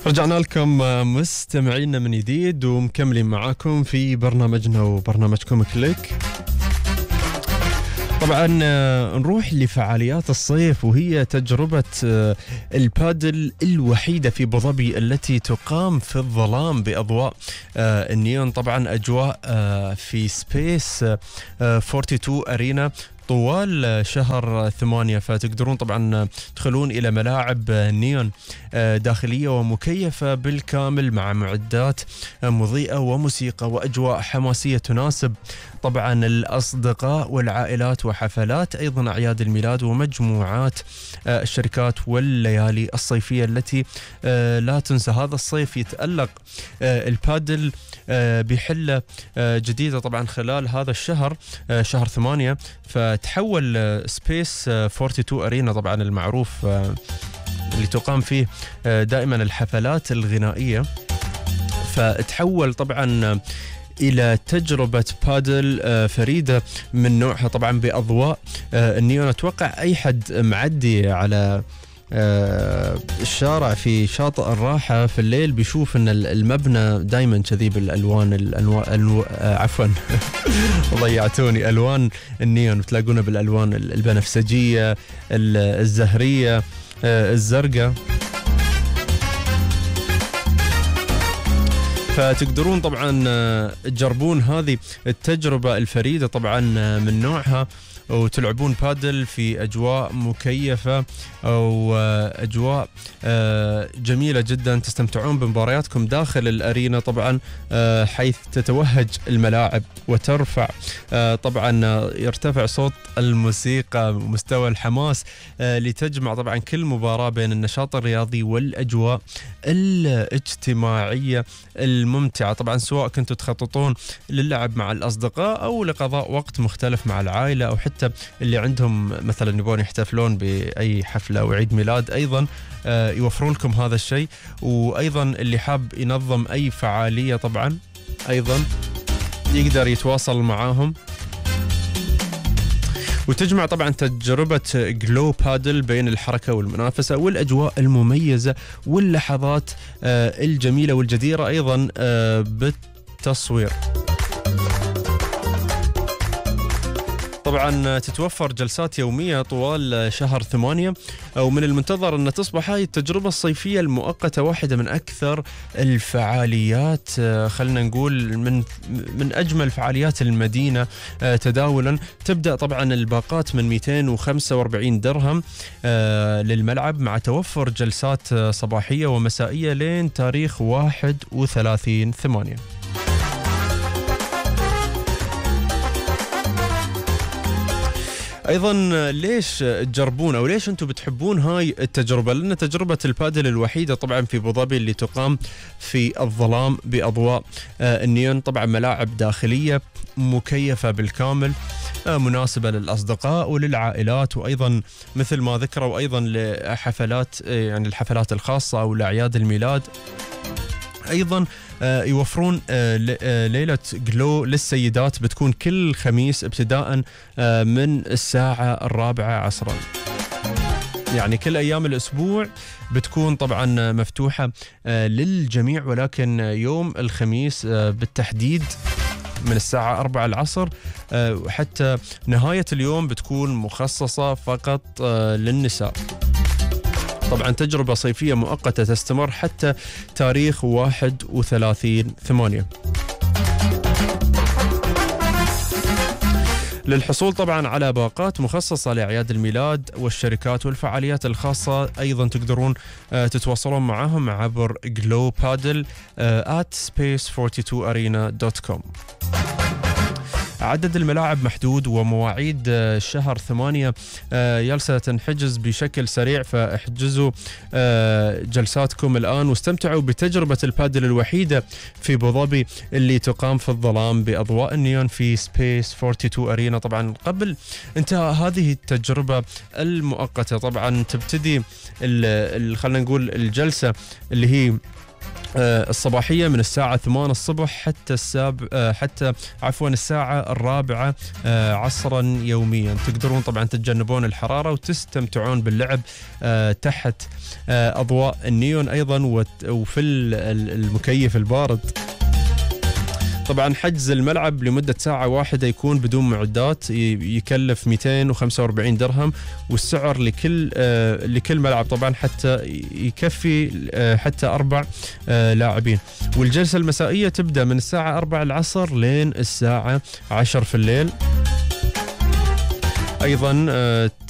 رجعنا لكم مستمعينا من جديد ومكملين معاكم في برنامجنا وبرنامجكم كليك. طبعا نروح لفعاليات الصيف، وهي تجربة البادل الوحيدة في أبوظبي التي تقام في الظلام بأضواء النيون. طبعا أجواء في سبيس 42 أرينا طوال شهر 8، فتقدرون طبعا تدخلون إلى ملاعب نيون داخلية ومكيفة بالكامل مع معدات مضيئة وموسيقى وأجواء حماسية تناسب طبعا الأصدقاء والعائلات وحفلات أيضا أعياد الميلاد ومجموعات الشركات والليالي الصيفية التي لا تنسى. هذا الصيف يتألق البادل بحلة جديدة طبعا خلال هذا الشهر، شهر 8، فتحول سبيس 42 أرينا طبعا المعروف اللي تقام فيه دائما الحفلات الغنائية، فتحول طبعا إلى تجربة بادل فريدة من نوعها طبعا بأضواء النيون. أتوقع أي حد معدي على الشارع في شاطئ الراحة في الليل بيشوف أن المبنى دايما كذي بالألوان عفوا ضيعتوني، ألوان النيون تلاقونه بالألوان البنفسجية، الزهرية، الزرقاء. فتقدرون طبعا تجربون هذه التجربة الفريدة طبعا من نوعها وتلعبون بادل في أجواء مكيفة أو أجواء جميلة جدا، تستمتعون بمبارياتكم داخل الأرينا طبعا، حيث تتوهج الملاعب وترفع طبعا يرتفع صوت الموسيقى ومستوى الحماس لتجمع طبعا كل مباراة بين النشاط الرياضي والأجواء الاجتماعية الممتعة. طبعا سواء كنتوا تخططون للعب مع الأصدقاء أو لقضاء وقت مختلف مع العائلة، أو حتى اللي عندهم مثلا يبون يحتفلون بأي حفلة أو عيد ميلاد، أيضا يوفرون لكم هذا الشيء. وأيضا اللي حاب ينظم أي فعالية طبعا أيضا يقدر يتواصل معاهم. وتجمع طبعا تجربة جلو بادل بين الحركة والمنافسة والأجواء المميزة واللحظات الجميلة والجديرة أيضا بالتصوير. طبعا تتوفر جلسات يومية طوال شهر 8، ومن المنتظر أن تصبح هذه التجربة الصيفية المؤقتة واحدة من أكثر الفعاليات، خلنا نقول من أجمل فعاليات المدينة تداولا. تبدأ طبعا الباقات من 245 درهم للملعب، مع توفر جلسات صباحية ومسائية لين تاريخ 31/8. أيضا ليش تجربون أو ليش أنتم بتحبون هاي التجربة؟ لأن تجربة البادل الوحيدة طبعا في أبوظبي اللي تقام في الظلام بأضواء النيون. طبعا ملاعب داخلية مكيفة بالكامل، مناسبة للأصدقاء وللعائلات، وأيضا مثل ما ذكروا أيضا لحفلات، يعني الحفلات الخاصة أو لأعياد الميلاد. أيضا يوفرون ليلة جلو للسيدات بتكون كل خميس ابتداء من الساعة 4 عصرا، يعني كل أيام الأسبوع بتكون طبعا مفتوحة للجميع، ولكن يوم الخميس بالتحديد من الساعة 4 العصر وحتى نهاية اليوم بتكون مخصصة فقط للنساء. طبعا تجربة صيفية مؤقتة تستمر حتى تاريخ 31/8. للحصول طبعا على باقات مخصصة لأعياد الميلاد والشركات والفعاليات الخاصة، أيضا تقدرون تتواصلون معهم عبر glow-padel@space42arena.com. عدد الملاعب محدود، ومواعيد شهر 8 جلسة تنحجز بشكل سريع، فاحجزوا جلساتكم الآن واستمتعوا بتجربة البادل الوحيدة في أبوظبي اللي تقام في الظلام بأضواء النيون في سبيس 42 أرينا. طبعا قبل انتهاء هذه التجربة المؤقتة طبعا تبتدي خلينا نقول الجلسة اللي هي الصباحية من الساعة 8 الصبح حتى الساعة 4 عصرا يوميا. تقدرون طبعا تتجنبون الحرارة وتستمتعون باللعب تحت أضواء النيون أيضا وفي المكيف البارد. طبعا حجز الملعب لمدة ساعة واحدة يكون بدون معدات، يكلف 245 درهم، والسعر لكل ملعب طبعا حتى يكفي حتى 4 لاعبين. والجلسة المسائية تبدأ من الساعة 4 العصر لين الساعة 10 في الليل. أيضا